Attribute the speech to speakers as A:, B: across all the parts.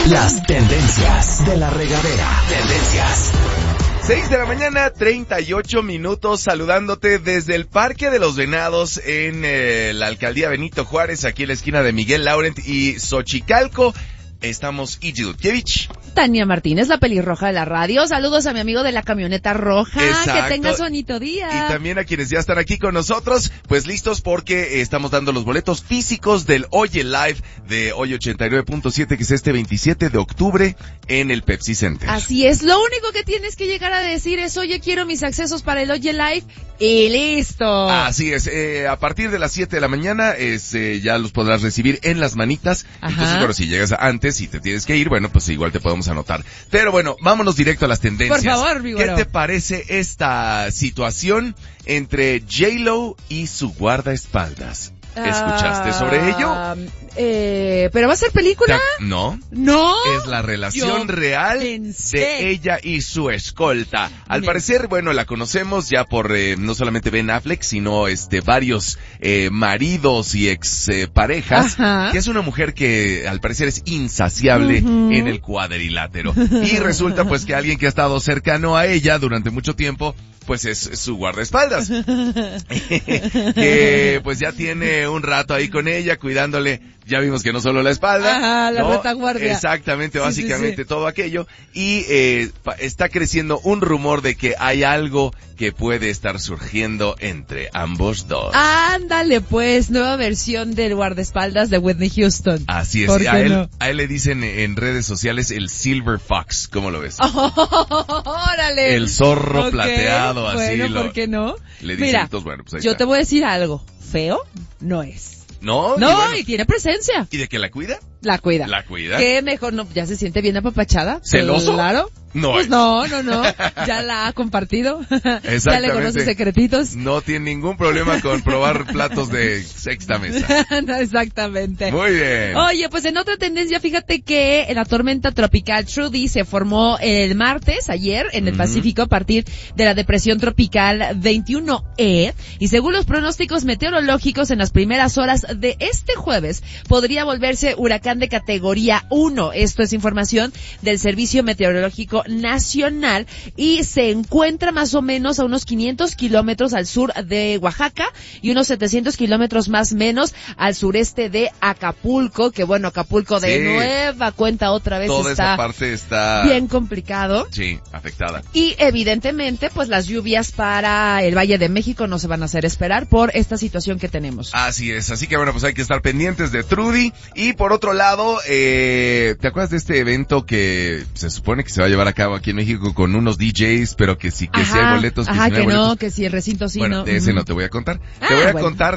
A: Las tendencias de la regadera. Tendencias.
B: 6 de la mañana, 38 minutos, saludándote desde el Parque de los Venados en la Alcaldía Benito Juárez, aquí en la esquina de Miguel Laurent y Xochicalco. Estamos Iji Dudkiewicz,
C: Tania Martínez, la pelirroja de la radio. Saludos a mi amigo de la camioneta roja.
B: Exacto.
C: Que tengas bonito día.
B: Y también a quienes ya están aquí con nosotros, pues listos porque estamos dando los boletos físicos del Oye Live de Oye 89.7, que es este 27 de octubre en el Pepsi Center.
C: Así es, lo único que tienes que llegar a decir es, oye, quiero mis accesos para el Oye Live, y listo.
B: Así es, a partir de las 7 de la mañana ya los podrás recibir en las manitas.
C: Ajá.
B: Entonces, bueno, si llegas antes y te tienes que ir, bueno, pues igual te podemos anotar. Pero bueno, vámonos directo a las tendencias.
C: Por favor, Vigoro.
B: ¿Qué te parece esta situación entre J-Lo y su guardaespaldas? ¿Escuchaste sobre ello?
C: ¿Pero va a ser película?
B: No.
C: No.
B: Es la relación real de ella y su escolta. Al
C: Bien.
B: parecer, bueno, la conocemos ya por no solamente Ben Affleck, sino varios maridos y ex parejas, que es una mujer que al parecer es insaciable en el cuadrilátero. Y resulta pues que alguien que ha estado cercano a ella durante mucho tiempo, pues es su guardaespaldas. Que pues ya tiene un rato ahí con ella, cuidándole, ya vimos que no solo la espalda.
C: Ajá, la
B: ¿no?
C: retaguardia.
B: Exactamente,
C: Sí,
B: básicamente
C: sí.
B: todo aquello. Y está creciendo un rumor de que hay algo que puede estar surgiendo entre ambos dos.
C: Ándale, pues, nueva versión del guardaespaldas de Whitney Houston.
B: Así es,
C: ¿Por
B: y
C: qué
B: a él,
C: no?
B: a él le dicen en redes sociales el Silver Fox, ¿cómo lo ves?
C: ¡Órale!
B: El zorro
C: Ok,
B: plateado, así
C: bueno,
B: lo...
C: ¿por qué no?
B: Le dicen,
C: Mira,
B: entonces, bueno, pues ahí
C: yo
B: está.
C: te voy a decir algo. Feo no es.
B: No,
C: No,
B: y bueno,
C: y tiene presencia.
B: ¿y de que la cuida?
C: La cuida.
B: ¿La cuida?
C: ¿Qué mejor? No, ya se siente bien apapachada.
B: ¿Celoso?
C: Claro.
B: No
C: Pues
B: es.
C: no. Ya la ha compartido. Ya le
B: Exactamente.
C: conoce secretitos.
B: No tiene ningún problema con probar platos de sexta mesa.
C: No, exactamente.
B: Muy bien.
C: Oye, pues en otra tendencia, fíjate que la tormenta tropical Trudy se formó el martes, ayer, en el Pacífico a partir de la depresión tropical 21E, y según los pronósticos meteorológicos, en las primeras horas de este jueves podría volverse huracán de categoría 1. Esto es información del Servicio Meteorológico Nacional y se encuentra más o menos a unos 500 kilómetros al sur de Oaxaca y unos 700 kilómetros más menos al sureste de Acapulco, que bueno, Acapulco de
B: Sí.
C: nueva cuenta otra vez
B: Toda
C: está
B: esa parte está...
C: bien complicado.
B: Sí, afectada.
C: Y evidentemente, pues las lluvias para el Valle de México no se van a hacer esperar por esta situación que tenemos.
B: Así es, así que bueno, pues hay que estar pendientes de Trudy. Y por otro lado, ¿te acuerdas de este evento que se supone que se va a llevar a cabo aquí en México con unos DJs, pero que sí, que sí hay boletos?
C: Ajá,
B: si no hay
C: que no,
B: boletos?
C: que si el recinto sí,
B: Bueno,
C: no.
B: de ese no te voy a contar. Te
C: Ah,
B: voy a
C: bueno.
B: contar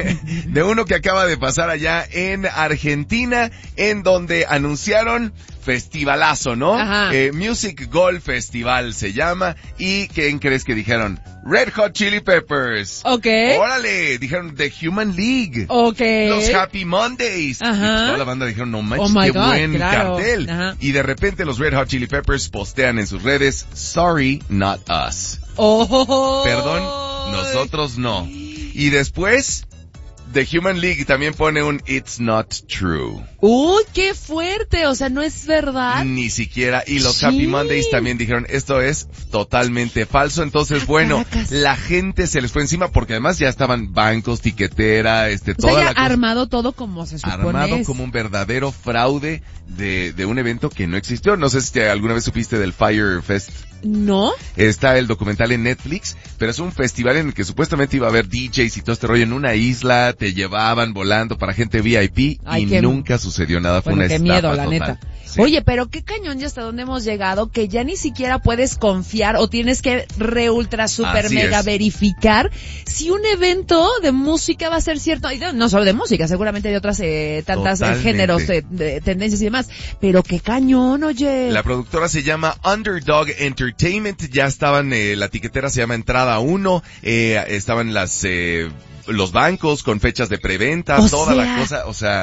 B: de uno que acaba de pasar allá en Argentina, en donde anunciaron festivalazo, ¿no?
C: Ajá.
B: Music Gold Festival se llama. ¿Y quién crees que dijeron? Red Hot Chili Peppers.
C: Ok.
B: Órale, dijeron The Human League.
C: Ok.
B: Los Happy Mondays.
C: Ajá.
B: Y pues toda la banda dijeron, no manches,
C: Oh my
B: qué
C: God,
B: buen
C: claro.
B: cartel.
C: Ajá.
B: Y de repente los Red Hot Chili Peppers postean en sus redes, sorry, not us.
C: Oh.
B: Perdón, nosotros no. Y después, The Human League también pone un It's Not True.
C: Uy, qué fuerte, o sea, no es verdad.
B: Ni siquiera. Y los
C: Sí.
B: Happy Mondays también dijeron, esto es totalmente falso. Entonces, bueno,
C: Caracas.
B: la gente se les fue encima porque además ya estaban bancos, tiquetera,
C: O
B: toda
C: sea, ya
B: la cosa.
C: armado todo como se supone.
B: Armado
C: es.
B: como un verdadero fraude de un evento que no existió. No sé si alguna vez supiste del Fire Fest.
C: ¿No?
B: Está el documental en Netflix, pero es un festival en el que supuestamente iba a haber DJs y todo este rollo en una isla, te llevaban volando para gente VIP.
C: Ay,
B: y
C: qué-
B: nunca sucedió nada, fue
C: Bueno,
B: una
C: qué
B: estafa
C: miedo, la
B: total.
C: neta.
B: Sí.
C: Oye, pero qué cañón ya hasta dónde hemos llegado, que ya ni siquiera puedes confiar o tienes que ultra super
B: Así
C: mega
B: es.
C: verificar si un evento de música va a ser cierto, y no solo de música, seguramente de otras tantas
B: Totalmente.
C: géneros, de tendencias y demás, pero qué cañón, oye.
B: La productora se llama Underdog Entertainment, ya estaban, la tiquetera se llama Entrada 1, estaban los bancos con fechas de preventa,
C: O
B: toda
C: sea,
B: la cosa, o sea...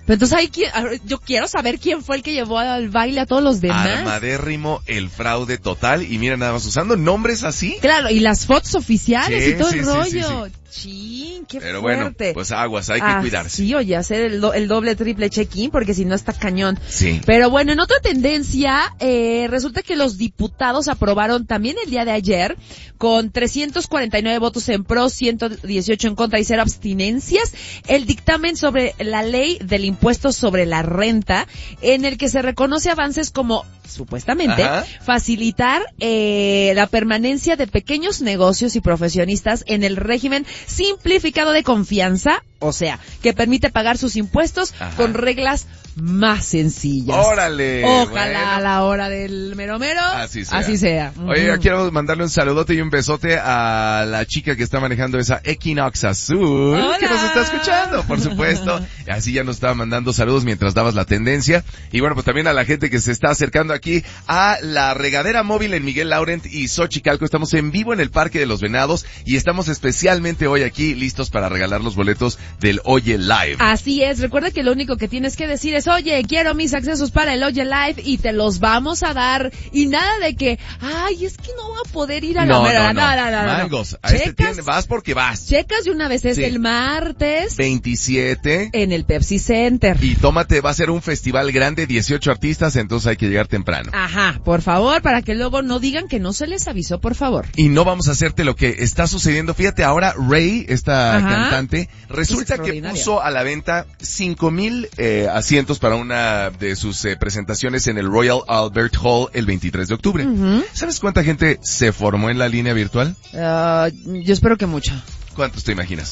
C: Pero entonces yo quiero saber quién fue el que llevó al baile a todos los demás.
B: Armadérrimo, el fraude total. Y mira, nada más usando nombres así.
C: Claro, y las fotos oficiales y todo el rollo.
B: Sí.
C: Chin, qué
B: Pero
C: fuerte.
B: Bueno, pues aguas, hay que cuidarse.
C: Sí, oye, hacer el doble, triple check-in, porque si no está cañón.
B: Sí.
C: Pero bueno, en otra tendencia, resulta que los diputados aprobaron también el día de ayer, con 349 votos en pro, 118 en contra y 0 abstinencias, el dictamen sobre la ley del impuesto sobre la renta, en el que se reconoce avances como, supuestamente, facilitar la permanencia de pequeños negocios y profesionistas en el régimen simplificado de confianza, o sea, que permite pagar sus impuestos con reglas más sencillas.
B: ¡Órale!
C: Ojalá a la hora del mero así sea.
B: Oye, quiero mandarle un saludote y un besote a la chica que está manejando esa Equinox azul. ¡Hola! Que nos está escuchando, por supuesto. Así ya nos estaba mandando saludos mientras dabas la tendencia. Y bueno, pues también a la gente que se está acercando aquí a la regadera móvil en Miguel Laurent y Xochicalco. Estamos en vivo en el Parque de los Venados y estamos especialmente hoy aquí listos para regalar los boletos del Oye Live.
C: Así es, recuerda que lo único que tienes que decir es, oye, quiero mis accesos para el Oye Live y te los vamos a dar. Y nada de que, ay, es que no va a poder ir a la mera. No.
B: Mangos, a vas porque vas.
C: Checas de una vez, es el martes
B: 27
C: en el Pepsi Center.
B: Y tómate, va a ser un festival grande, 18 artistas, entonces hay que llegar temprano.
C: Ajá, por favor, para que luego no digan que no se les avisó, por favor.
B: Y no vamos a hacerte lo que está sucediendo. Fíjate, ahora Ray, esta cantante, resulta que puso a la venta 5,000 asientos para una de sus presentaciones en el Royal Albert Hall el 23 de octubre. ¿Sabes cuánta gente se formó en la línea virtual?
C: Yo espero que mucha.
B: ¿Cuántos te imaginas?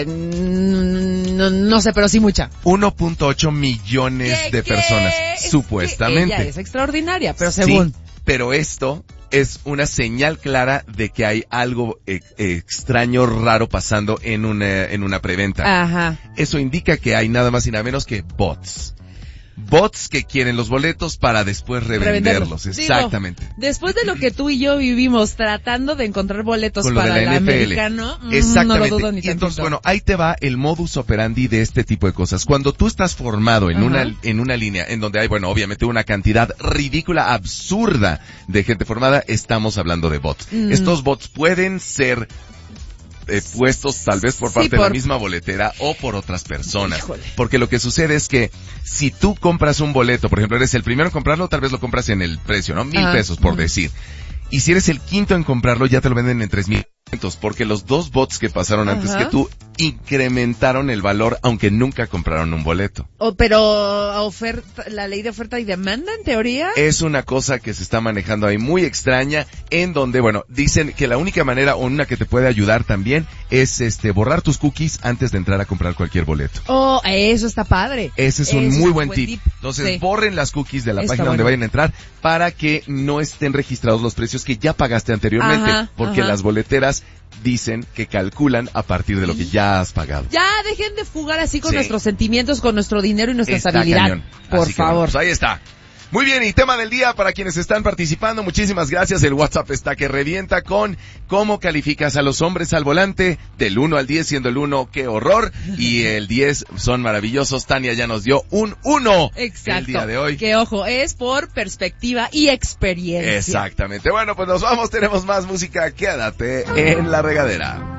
C: No sé, pero sí mucha.
B: 1.8 millones de personas, supuestamente.
C: Ella es extraordinaria, pero según.
B: Sí, pero esto es una señal clara de que hay algo extraño, raro pasando en una preventa.
C: Ajá.
B: Eso indica que hay nada más y nada menos que bots. Bots que quieren los boletos para después revenderlos. Exactamente.
C: Digo, después de lo que tú y yo vivimos tratando de encontrar boletos
B: con lo
C: para
B: de la
C: el
B: NFL.
C: americano,
B: exactamente.
C: No lo dudo ni
B: y entonces,
C: tantito.
B: bueno, ahí te va el modus operandi de este tipo de cosas. Cuando tú estás formado en una línea en donde hay, bueno, obviamente una cantidad ridícula, absurda de gente formada, estamos hablando de bots. Estos bots pueden ser puestos tal vez por parte de la misma boletera o por otras personas.
C: Híjole.
B: Porque lo que sucede es que si tú compras un boleto, por ejemplo, eres el primero en comprarlo, tal vez lo compras en el precio, ¿no? 1,000 pesos por decir. Y si eres el quinto en comprarlo, ya te lo venden en 3,500, porque los dos bots que pasaron antes que tú incrementaron el valor, aunque nunca compraron un boleto.
C: Pero la ley de oferta y demanda, en teoría.
B: Es una cosa que se está manejando ahí muy extraña, en donde, bueno, dicen que la única manera, o una que te puede ayudar también, es borrar tus cookies antes de entrar a comprar cualquier boleto.
C: Oh, eso está padre.
B: Ese es un muy buen tip. Entonces, borren las cookies de la página donde vayan a entrar para que no estén registrados los precios que ya pagaste anteriormente, porque las boleteras dicen que calculan a partir de lo que ya has pagado.
C: Ya dejen de fugar así con nuestros sentimientos, con nuestro dinero y nuestra estabilidad.
B: Cañón.
C: Por
B: así
C: favor.
B: Que, pues ahí está. Muy bien, y tema del día para quienes están participando, muchísimas gracias. El WhatsApp está que revienta con cómo calificas a los hombres al volante, del 1 al 10, siendo el 1, qué horror, y el 10 son maravillosos. Tania ya nos dio un 1 el día de hoy.
C: Que ojo, es por perspectiva y experiencia.
B: Exactamente. Bueno, pues nos vamos, tenemos más música, quédate en la regadera.